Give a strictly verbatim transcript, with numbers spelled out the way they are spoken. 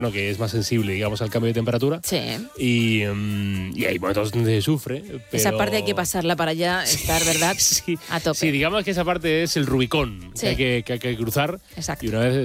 ¿no? Que es más sensible, digamos, al cambio de temperatura. Sí. Y, um, y hay momentos donde se sufre. Pero... Esa parte hay que pasarla para ya estar, ¿verdad? Sí, a tope. sí, digamos que esa parte es el Rubicón Sí. que, hay que, que hay que cruzar. Exacto. Y una vez